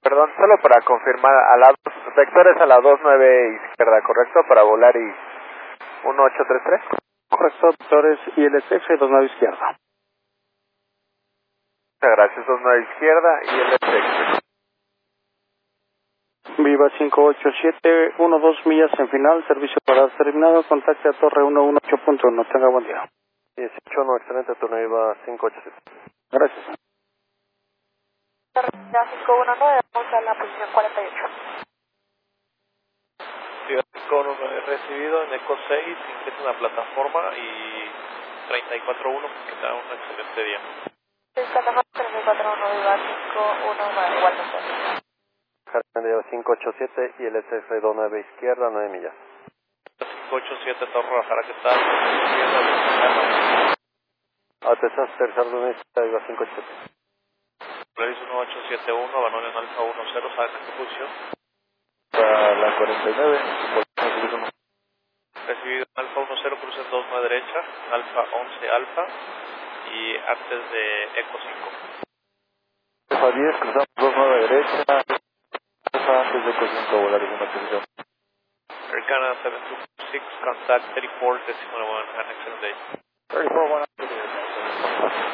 perdón, solo para confirmar, vectores a la 29 izquierda, ¿correcto? Para volar y 1833. Correcto, vectores ILSF 29 izquierda. Muchas gracias, 29 izquierda y ILSF. Viva 587, 12 millas en final, servicio para terminado, contacte a Torre 118.1, tenga buen día. 18-1, excelente turno, Viva 587. Gracias. Torre 519, vamos a la posición 48. Viva 519 recibido en ECO 6, ingresa en la plataforma y 34-1, que tenga un excelente día. Plataforma 34-1, Viva 519, igualmente. Carmen 587 y ILSF 29 izquierda, 9 millas. 587 Torre Guadalajara, ¿qué tal? Izquierda, Atesas, tercer de izquierda, Viva 587. Polaris 1871, Banón en Alfa 10, ¿sabe qué posición? Para la 49, Recibido en Alfa 10, cruce 29 derecha, Alfa 11 Alfa y antes de ECO 5. Alfa 10, cruzamos 29 derecha, antes de cocinar volar en una posición. Americana 726, contact 34, decimal 1, and excellent day. 34, 1.